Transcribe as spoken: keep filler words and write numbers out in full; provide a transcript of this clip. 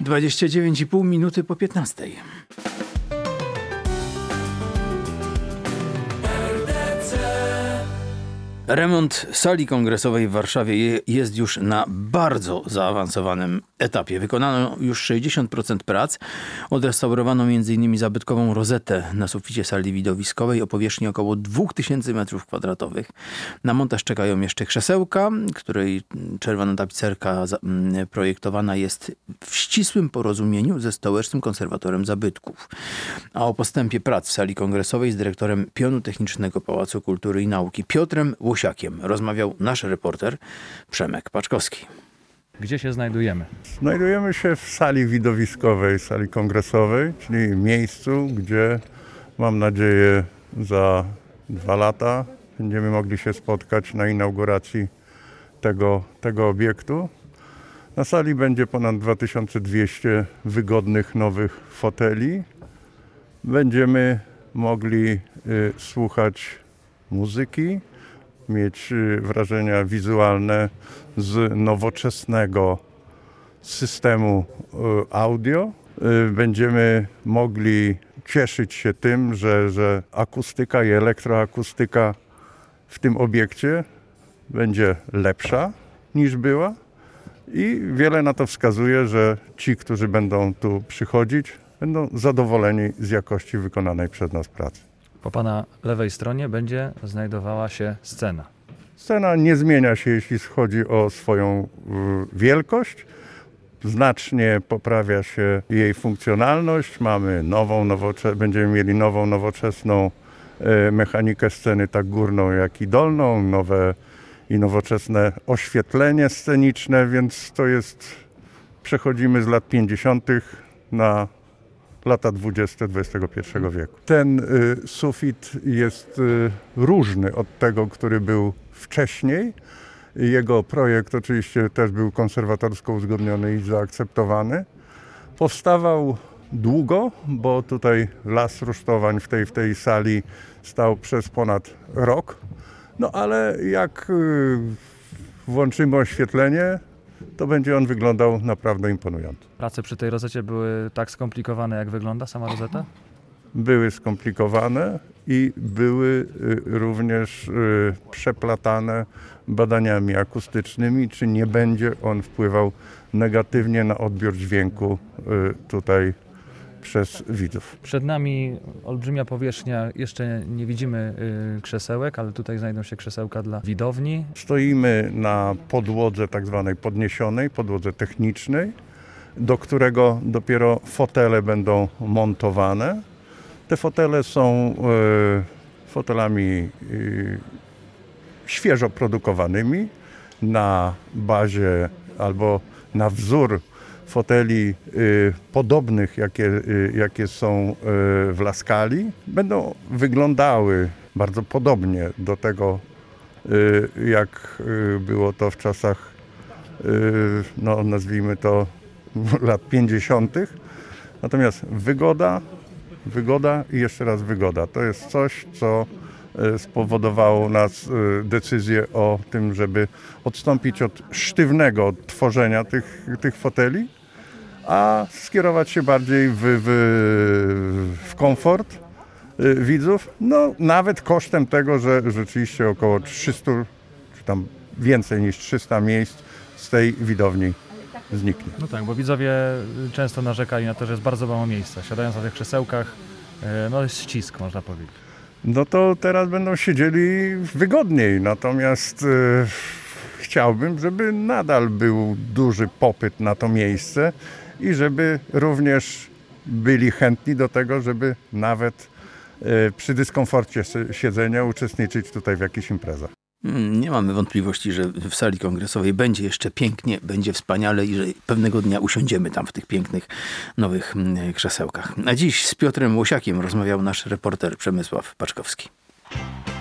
dwadzieścia dziewięć i pół minuty po piętnastej. Remont sali kongresowej w Warszawie jest już na bardzo zaawansowanym etapie. Wykonano już sześćdziesiąt procent prac. Odrestaurowano między innymi zabytkową rozetę na suficie sali widowiskowej o powierzchni około dwa tysiące metrów kwadratowych. Na montaż czekają jeszcze krzesełka, której czerwona tapicerka projektowana jest w ścisłym porozumieniu ze Stołecznym Konserwatorem Zabytków. A o postępie prac w sali kongresowej z dyrektorem Pionu Technicznego Pałacu Kultury i Nauki Piotrem Łosiakiem rozmawiał nasz reporter Przemek Paczkowski. Gdzie się znajdujemy? Znajdujemy się w sali widowiskowej, sali kongresowej, czyli miejscu, gdzie mam nadzieję za dwa lata będziemy mogli się spotkać na inauguracji tego, tego obiektu. Na sali będzie ponad dwa tysiące dwieście wygodnych nowych foteli. Będziemy mogli y, słuchać muzyki, mieć wrażenia wizualne z nowoczesnego systemu audio. Będziemy mogli cieszyć się tym, że, że akustyka i elektroakustyka w tym obiekcie będzie lepsza niż była i wiele na to wskazuje, że ci, którzy będą tu przychodzić, będą zadowoleni z jakości wykonanej przez nas pracy. Po pana lewej stronie będzie znajdowała się scena. Scena nie zmienia się, jeśli chodzi o swoją y, wielkość. Znacznie poprawia się jej funkcjonalność. Mamy nową, nowocze- będziemy mieli nową, nowoczesną y, mechanikę sceny, tak górną, jak i dolną. Nowe i nowoczesne oświetlenie sceniczne, więc to jest... Przechodzimy z lat pięćdziesiątych na lata dwudzieste dwudziestego pierwszego wieku. Ten y, sufit jest y, różny od tego, który był wcześniej. Jego projekt oczywiście też był konserwatorsko uzgodniony i zaakceptowany. Powstawał długo, bo tutaj las rusztowań w tej, w tej sali stał przez ponad rok. No ale jak y, włączymy oświetlenie, to będzie on wyglądał naprawdę imponująco. Prace przy tej rozecie były tak skomplikowane, jak wygląda sama rozeta? Były skomplikowane i były również przeplatane badaniami akustycznymi, czy nie będzie on wpływał negatywnie na odbiór dźwięku tutaj przez widzów. Przed nami olbrzymia powierzchnia, jeszcze nie widzimy krzesełek, ale tutaj znajdą się krzesełka dla widowni. Stoimy na podłodze tak zwanej podniesionej, podłodze technicznej, do którego dopiero fotele będą montowane. Te fotele są y, fotelami y, świeżo produkowanymi na bazie albo na wzór foteli y, podobnych, jakie, y, jakie są y, w Laskali. Będą wyglądały bardzo podobnie do tego, y, jak y, było to w czasach, y, no nazwijmy to, lat pięćdziesiątych. Natomiast wygoda, wygoda i jeszcze raz wygoda. To jest coś, co spowodowało u nas decyzję o tym, żeby odstąpić od sztywnego tworzenia tych, tych foteli, a skierować się bardziej w, w, w komfort widzów. No nawet kosztem tego, że rzeczywiście około trzysta, czy tam więcej niż trzysta miejsc z tej widowni zniknie. No tak, bo widzowie często narzekali na to, że jest bardzo mało miejsca. Siadając na tych krzesełkach, no jest ścisk, można powiedzieć. No to teraz będą siedzieli wygodniej, natomiast e, chciałbym, żeby nadal był duży popyt na to miejsce i żeby również byli chętni do tego, żeby nawet e, przy dyskomforcie siedzenia uczestniczyć tutaj w jakichś imprezach. Nie mamy wątpliwości, że w sali kongresowej będzie jeszcze pięknie, będzie wspaniale i że pewnego dnia usiądziemy tam w tych pięknych, nowych krzesełkach. A dziś z Piotrem Łosiakiem rozmawiał nasz reporter Przemysław Paczkowski.